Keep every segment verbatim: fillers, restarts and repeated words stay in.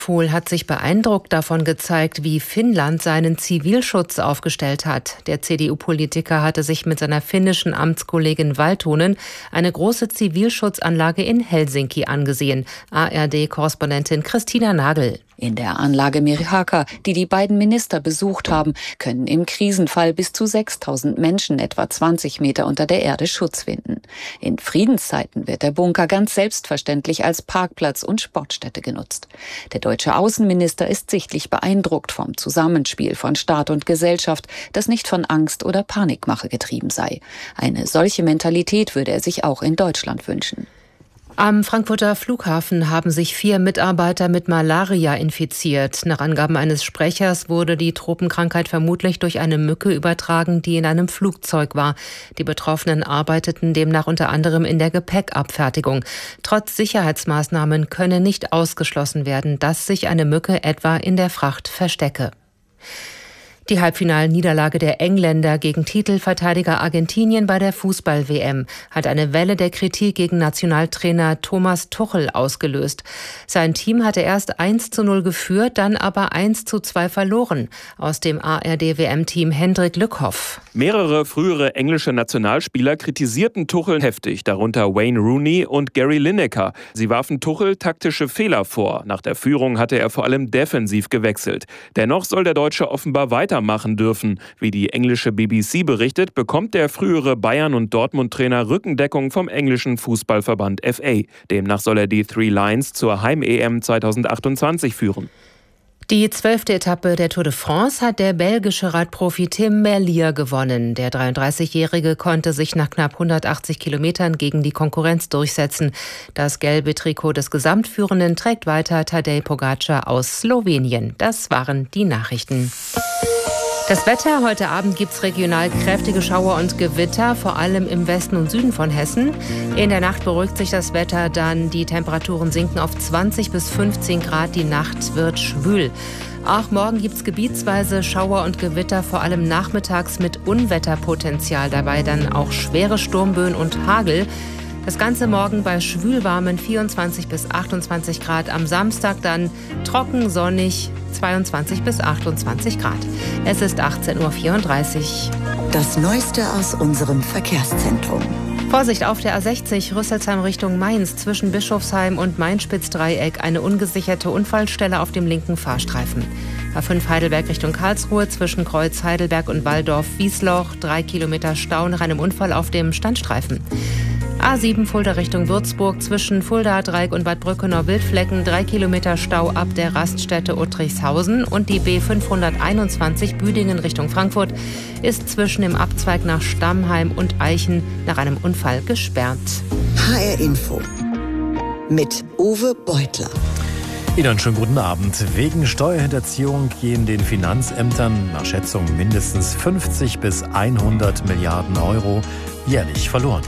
Pohl hat sich beeindruckt davon gezeigt, wie Finnland seinen Zivilschutz aufgestellt hat. Der C D U-Politiker hatte sich mit seiner finnischen Amtskollegin Valtonen eine große Zivilschutzanlage in Helsinki angesehen. A R D-Korrespondentin Christina Nagel. In der Anlage Merihaka, die die beiden Minister besucht haben, können im Krisenfall bis zu sechstausend Menschen etwa zwanzig Meter unter der Erde Schutz finden. In Friedenszeiten wird der Bunker ganz selbstverständlich als Parkplatz und Sportstätte genutzt. Der deutsche Außenminister ist sichtlich beeindruckt vom Zusammenspiel von Staat und Gesellschaft, das nicht von Angst oder Panikmache getrieben sei. Eine solche Mentalität würde er sich auch in Deutschland wünschen. Am Frankfurter Flughafen haben sich vier Mitarbeiter mit Malaria infiziert. Nach Angaben eines Sprechers wurde die Tropenkrankheit vermutlich durch eine Mücke übertragen, die in einem Flugzeug war. Die Betroffenen arbeiteten demnach unter anderem in der Gepäckabfertigung. Trotz Sicherheitsmaßnahmen könne nicht ausgeschlossen werden, dass sich eine Mücke etwa in der Fracht verstecke. Die Halbfinalniederlage der Engländer gegen Titelverteidiger Argentinien bei der Fußball-W M hat eine Welle der Kritik gegen Nationaltrainer Thomas Tuchel ausgelöst. Sein Team hatte erst eins zu null geführt, dann aber eins zu zwei verloren. Aus dem A R D-W M-Team Hendrik Lückhoff. Mehrere frühere englische Nationalspieler kritisierten Tuchel heftig, darunter Wayne Rooney und Gary Lineker. Sie warfen Tuchel taktische Fehler vor. Nach der Führung hatte er vor allem defensiv gewechselt. Dennoch soll der Deutsche offenbar weiter machen dürfen. Wie die englische B B C berichtet, bekommt der frühere Bayern- und Dortmund-Trainer Rückendeckung vom englischen Fußballverband F A. Demnach soll er die Three Lions zur Heim-E M zweitausendachtundzwanzig führen. Die zwölfte Etappe der Tour de France hat der belgische Radprofi Tim Merlier gewonnen. Der dreiunddreißigjährige konnte sich nach knapp hundertachtzig Kilometern gegen die Konkurrenz durchsetzen. Das gelbe Trikot des Gesamtführenden trägt weiter Tadej Pogacar aus Slowenien. Das waren die Nachrichten. Das Wetter: Heute Abend gibt es regional kräftige Schauer und Gewitter, vor allem im Westen und Süden von Hessen. In der Nacht beruhigt sich das Wetter dann. Die Temperaturen sinken auf zwanzig bis fünfzehn Grad. Die Nacht wird schwül. Auch morgen gibt es gebietsweise Schauer und Gewitter, vor allem nachmittags mit Unwetterpotenzial. Dabei dann auch schwere Sturmböen und Hagel. Das Ganze morgen bei schwülwarmen vierundzwanzig bis achtundzwanzig Grad. Am Samstag dann trocken, sonnig, zweiundzwanzig bis achtundzwanzig Grad. Es ist achtzehn Uhr vierunddreißig. Das Neueste aus unserem Verkehrszentrum. Vorsicht auf der A sechzig Rüsselsheim Richtung Mainz zwischen Bischofsheim und Main-Spitz-Dreieck. Eine ungesicherte Unfallstelle auf dem linken Fahrstreifen. A fünf Heidelberg Richtung Karlsruhe zwischen Kreuz Heidelberg und Walldorf-Wiesloch. Drei Kilometer Stau nach einem Unfall auf dem Standstreifen. A sieben Fulda Richtung Würzburg zwischen Fulda Dreieck und Bad Brückenau-Wildflecken. Drei Kilometer Stau ab der Raststätte Uttrichshausen. Und die B fünfhunderteinundzwanzig Büdingen Richtung Frankfurt ist zwischen dem Abzweig nach Stammheim und Eichen nach einem Unfall gesperrt. H R Info mit Uwe Beutler. Ihnen einen schönen guten Abend. Wegen Steuerhinterziehung gehen den Finanzämtern nach Schätzung mindestens fünfzig bis hundert Milliarden Euro jährlich verloren.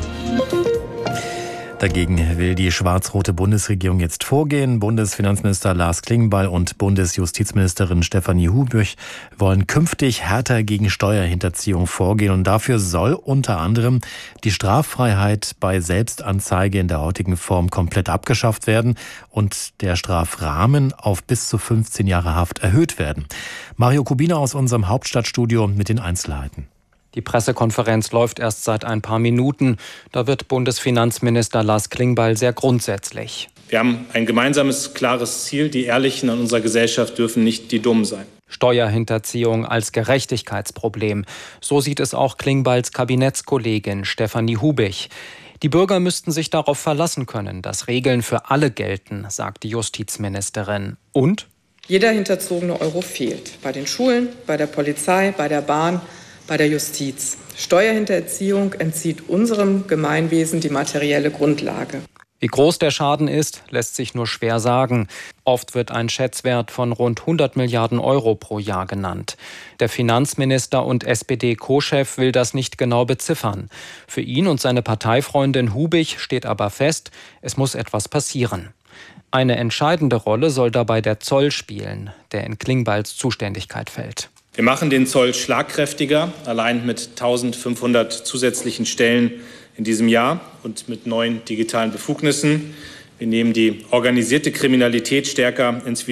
Dagegen will die schwarz-rote Bundesregierung jetzt vorgehen. Bundesfinanzminister Lars Klingbeil und Bundesjustizministerin Stefanie Hubich wollen künftig härter gegen Steuerhinterziehung vorgehen. Und dafür soll unter anderem die Straffreiheit bei Selbstanzeige in der heutigen Form komplett abgeschafft werden und der Strafrahmen auf bis zu fünfzehn Jahre Haft erhöht werden. Mario Kubina aus unserem Hauptstadtstudio mit den Einzelheiten. Die Pressekonferenz läuft erst seit ein paar Minuten. Da wird Bundesfinanzminister Lars Klingbeil sehr grundsätzlich. Wir haben ein gemeinsames, klares Ziel. Die Ehrlichen in unserer Gesellschaft dürfen nicht die Dummen sein. Steuerhinterziehung als Gerechtigkeitsproblem. So sieht es auch Klingbeils Kabinettskollegin Stefanie Hubich. Die Bürger müssten sich darauf verlassen können, dass Regeln für alle gelten, sagt die Justizministerin. Und? Jeder hinterzogene Euro fehlt. Bei den Schulen, bei der Polizei, bei der Bahn, bei der Justiz. Steuerhinterziehung entzieht unserem Gemeinwesen die materielle Grundlage. Wie groß der Schaden ist, lässt sich nur schwer sagen. Oft wird ein Schätzwert von rund hundert Milliarden Euro pro Jahr genannt. Der Finanzminister und S P D-Co-Chef will das nicht genau beziffern. Für ihn und seine Parteifreundin Hubich steht aber fest, es muss etwas passieren. Eine entscheidende Rolle soll dabei der Zoll spielen, der in Klingbeils Zuständigkeit fällt. Wir machen den Zoll schlagkräftiger, allein mit eintausendfünfhundert zusätzlichen Stellen in diesem Jahr und mit neuen digitalen Befugnissen. Wir nehmen die organisierte Kriminalität stärker ins